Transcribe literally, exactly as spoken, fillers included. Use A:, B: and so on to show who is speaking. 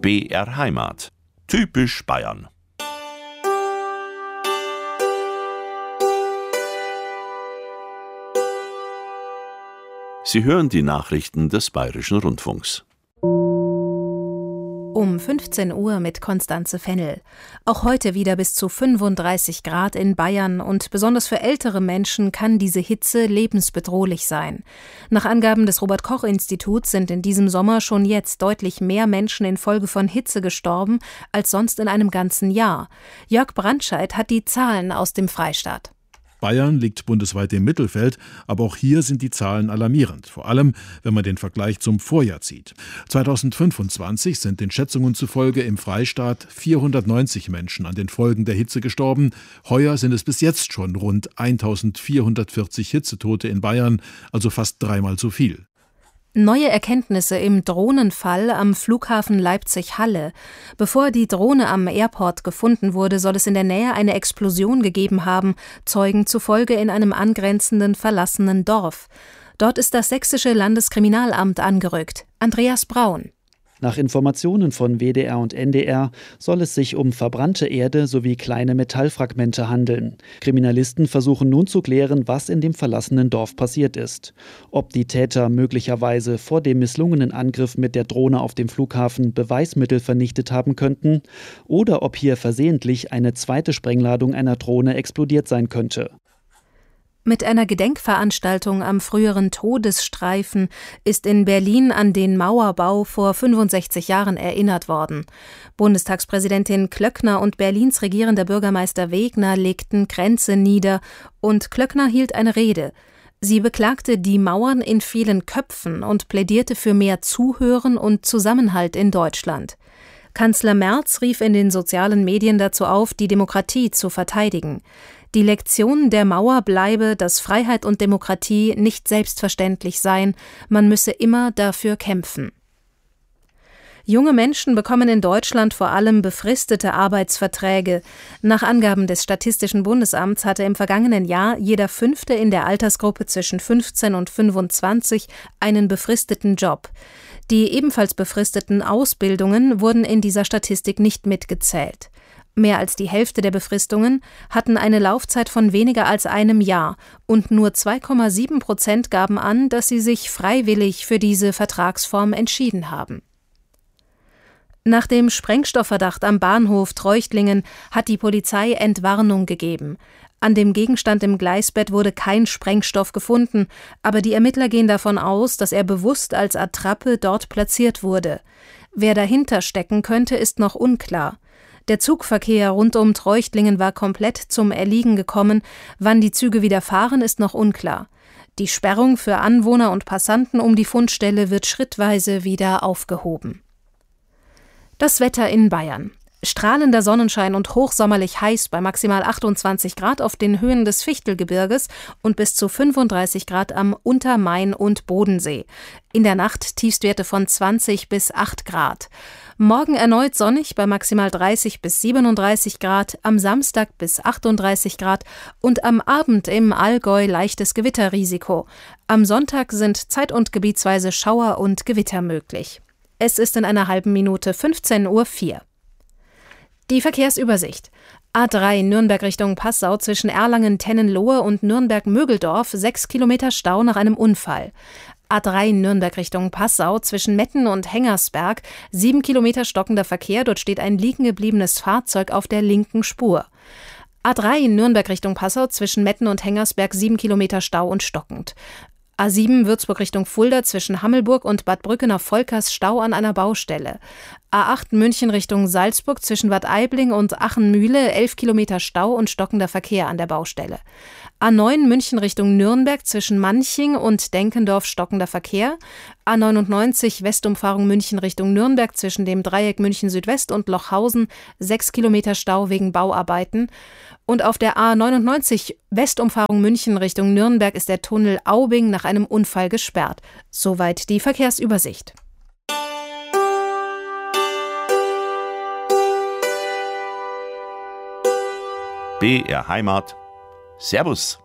A: B R Heimat. Typisch Bayern. Sie hören die Nachrichten des Bayerischen Rundfunks.
B: Um fünfzehn Uhr mit Konstanze Fennel. Auch heute wieder bis zu fünfunddreißig Grad in Bayern und besonders für ältere Menschen kann diese Hitze lebensbedrohlich sein. Nach Angaben des Robert-Koch-Instituts sind in diesem Sommer schon jetzt deutlich mehr Menschen infolge von Hitze gestorben als sonst in einem ganzen Jahr. Jörg Brandscheid hat die Zahlen aus dem Freistaat.
C: Bayern liegt bundesweit im Mittelfeld, aber auch hier sind die Zahlen alarmierend, vor allem wenn man den Vergleich zum Vorjahr zieht. zweitausendfünfundzwanzig sind den Schätzungen zufolge im Freistaat vierhundertneunzig Menschen an den Folgen der Hitze gestorben. Heuer sind es bis jetzt schon rund eintausendvierhundertvierzig Hitzetote in Bayern, also fast dreimal so viel.
B: Neue Erkenntnisse im Drohnenfall am Flughafen Leipzig-Halle. Bevor die Drohne am Airport gefunden wurde, soll es in der Nähe eine Explosion gegeben haben, Zeugen zufolge in einem angrenzenden verlassenen Dorf. Dort ist das sächsische Landeskriminalamt angerückt. Andreas Braun.
D: Nach Informationen von W D R und N D R soll es sich um verbrannte Erde sowie kleine Metallfragmente handeln. Kriminalisten versuchen nun zu klären, was in dem verlassenen Dorf passiert ist. Ob die Täter möglicherweise vor dem misslungenen Angriff mit der Drohne auf dem Flughafen Beweismittel vernichtet haben könnten oder ob hier versehentlich eine zweite Sprengladung einer Drohne explodiert sein könnte.
B: Mit einer Gedenkveranstaltung am früheren Todesstreifen ist in Berlin an den Mauerbau vor fünfundsechzig Jahren erinnert worden. Bundestagspräsidentin Klöckner und Berlins regierender Bürgermeister Wegner legten Kränze nieder und Klöckner hielt eine Rede. Sie beklagte die Mauern in vielen Köpfen und plädierte für mehr Zuhören und Zusammenhalt in Deutschland. Kanzler Merz rief in den sozialen Medien dazu auf, die Demokratie zu verteidigen. Die Lektion der Mauer bleibe, dass Freiheit und Demokratie nicht selbstverständlich seien, man müsse immer dafür kämpfen. Junge Menschen bekommen in Deutschland vor allem befristete Arbeitsverträge. Nach Angaben des Statistischen Bundesamts hatte im vergangenen Jahr jeder Fünfte in der Altersgruppe zwischen fünfzehn und fünfundzwanzig einen befristeten Job. Die ebenfalls befristeten Ausbildungen wurden in dieser Statistik nicht mitgezählt. Mehr als die Hälfte der Befristungen hatten eine Laufzeit von weniger als einem Jahr und nur zwei Komma sieben Prozent gaben an, dass sie sich freiwillig für diese Vertragsform entschieden haben. Nach dem Sprengstoffverdacht am Bahnhof Treuchtlingen hat die Polizei Entwarnung gegeben. An dem Gegenstand im Gleisbett wurde kein Sprengstoff gefunden, aber die Ermittler gehen davon aus, dass er bewusst als Attrappe dort platziert wurde. Wer dahinter stecken könnte, ist noch unklar. Der Zugverkehr rund um Treuchtlingen war komplett zum Erliegen gekommen. Wann die Züge wieder fahren, ist noch unklar. Die Sperrung für Anwohner und Passanten um die Fundstelle wird schrittweise wieder aufgehoben. Das Wetter in Bayern. Strahlender Sonnenschein und hochsommerlich heiß bei maximal achtundzwanzig Grad auf den Höhen des Fichtelgebirges und bis zu fünfunddreißig Grad am Untermain und Bodensee. In der Nacht Tiefstwerte von zwanzig bis acht Grad. Morgen erneut sonnig bei maximal dreißig bis siebenunddreißig Grad, am Samstag bis achtunddreißig Grad und am Abend im Allgäu leichtes Gewitterrisiko. Am Sonntag sind zeit- und gebietsweise Schauer und Gewitter möglich. Es ist in einer halben Minute fünfzehn Uhr vier. Die Verkehrsübersicht. A drei Nürnberg Richtung Passau zwischen Erlangen-Tennenlohe und Nürnberg-Mögeldorf, sechs Kilometer Stau nach einem Unfall. A drei Nürnberg Richtung Passau zwischen Metten und Hengersberg, sieben Kilometer stockender Verkehr, dort steht ein liegen gebliebenes Fahrzeug auf der linken Spur. A drei Nürnberg Richtung Passau zwischen Metten und Hengersberg, sieben Kilometer Stau und stockend. A sieben Würzburg Richtung Fulda zwischen Hammelburg und Bad Brückener-Volkers Stau an einer Baustelle. A acht München Richtung Salzburg zwischen Bad Aibling und Achenmühle, elf Kilometer Stau und stockender Verkehr an der Baustelle. A neun München Richtung Nürnberg zwischen Manching und Denkendorf stockender Verkehr. A neunundneunzig Westumfahrung München Richtung Nürnberg zwischen dem Dreieck München Südwest und Lochhausen, sechs Kilometer Stau wegen Bauarbeiten. Und auf der A neunundneunzig Westumfahrung München Richtung Nürnberg ist der Tunnel Aubing nach einem Unfall gesperrt. Soweit die Verkehrsübersicht.
A: B R Heimat. Servus.